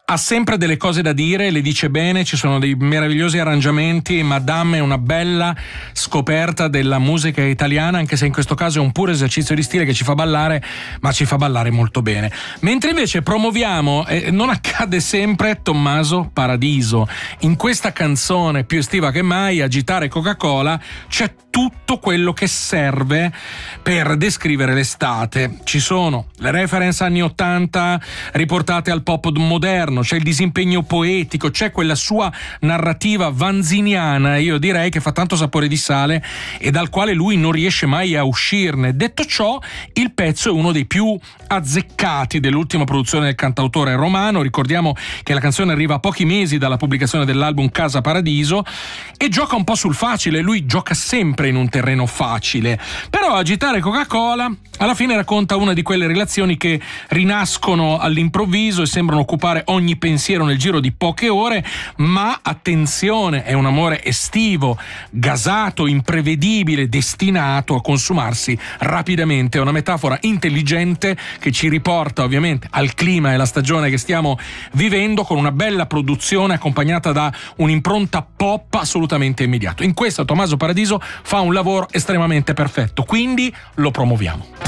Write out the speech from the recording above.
Ha sempre delle cose da dire, le dice bene, ci sono dei meravigliosi arrangiamenti. Madame è una bella scoperta della musica italiana, anche se in questo caso è un puro esercizio di stile che ci fa ballare, ma ci fa ballare molto bene. Mentre invece promuoviamo, non accade sempre, Tommaso Paradiso. In questa canzone più estiva che mai, Agitare Coca-Cola, c'è tutto quello che serve per descrivere l'estate. Ci sono le reference anni 80 riportate al pop moderno, c'è il disimpegno poetico, c'è quella sua narrativa vanziniana, io direi che fa tanto sapore di sale e dal quale lui non riesce mai a uscirne. Detto ciò, il pezzo è uno dei più azzeccati dell'ultima produzione del cantautore romano. Ricordiamo che la canzone arriva a pochi mesi dalla pubblicazione dell'album Casa Paradiso e gioca un po' sul facile. Lui gioca sempre in un terreno facile, però Agitare Coca-Cola alla fine racconta una di quelle relazioni che rinascono all'improvviso e sembrano occupare ogni pensiero nel giro di poche ore, ma attenzione, è un amore estivo, gasato, imprevedibile, destinato a consumarsi rapidamente. È una metafora intelligente che ci riporta ovviamente al clima e alla stagione che stiamo vivendo, con una bella produzione accompagnata da un'impronta pop assolutamente immediato. In questo Tommaso Paradiso fa un lavoro estremamente perfetto, quindi lo promuoviamo.